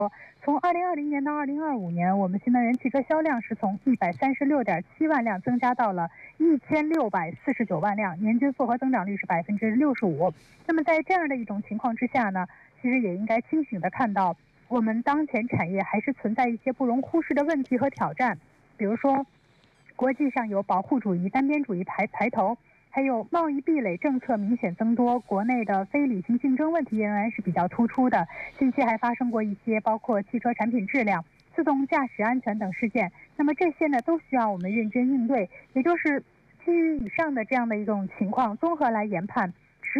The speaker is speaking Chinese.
从2020年到2025年，我们新能源汽车销量是从136.7万辆增加到了1649万辆，年均复合增长率是65%。那么在这样的一种情况之下呢，其实也应该清醒地看到，我们当前产业还是存在一些不容忽视的问题和挑战，比如说，国际上有保护主义、单边主义抬头。还有贸易壁垒政策明显增多，国内的非理性竞争问题仍然是比较突出的。近期还发生过一些包括汽车产品质量、自动驾驶安全等事件。那么这些呢，都需要我们认真应对。也就是基于以上的这样的一种情况，综合来研判，